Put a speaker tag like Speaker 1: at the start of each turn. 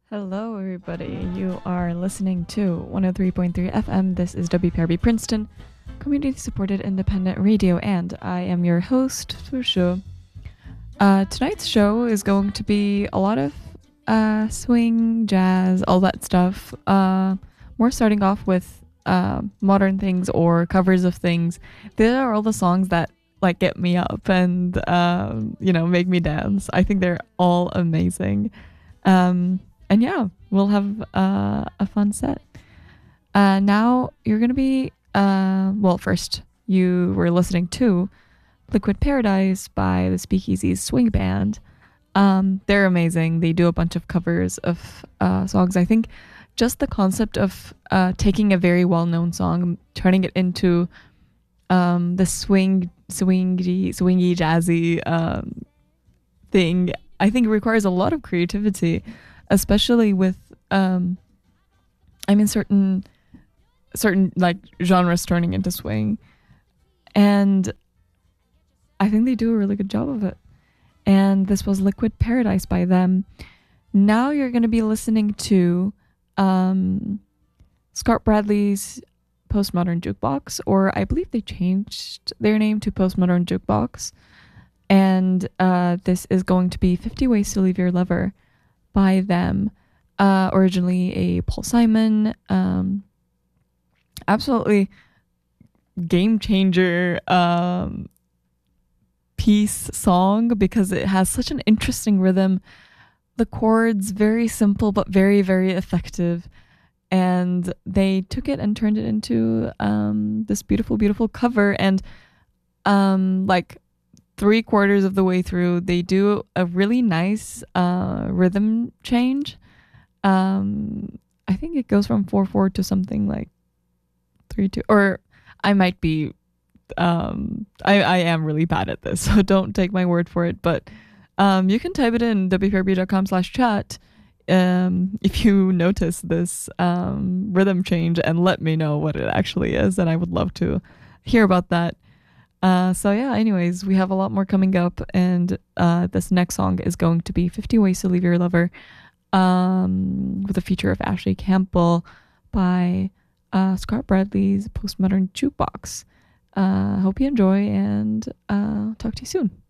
Speaker 1: Hello, everybody. You are listening to 103.3 FM. This is WPRB Princeton, community supported independent radio, and I am your host, Fushu. Tonight's show is going to be a lot of swing, jazz, all that stuff. More starting off with modern things or covers of things. These are all the songs that like get me up and make me dance. I think they're all amazing. And yeah, we'll have a fun set. Now you're going to be, first you were listening to Liquid Paradise by the Speakeasies Swing Band. They're amazing. They do a bunch of covers of songs. I think just the concept of taking a very well-known song, turning it into the swingy, jazzy thing, I think requires a lot of creativity, especially with certain like genres turning into swing, and I think they do a really good job of it. And this was Liquid Paradise by them. Now you're going to be listening to Scott Bradley's Postmodern Jukebox, or I believe they changed their name to Postmodern Jukebox. And this is going to be 50 Ways to Leave Your Lover by them. Originally a Paul Simon, absolutely game changer piece song, because it has such an interesting rhythm. The chords, very simple but very, very effective. And they took it and turned it into this beautiful, beautiful cover. And like 3/4 of the way through, they do a really nice rhythm change. I think it goes from 4/4 to something like 3/2, or I might be I am really bad at this, so don't take my word for it, but you can type it in wprb.com/chat if you notice this rhythm change, and let me know what it actually is, and I would love to hear about that. So yeah, anyways, we have a lot more coming up, and this next song is going to be 50 Ways to Leave Your Lover, with a feature of Ashley Campbell by Scott Bradley's Postmodern Jukebox. Hope you enjoy, and talk to you soon.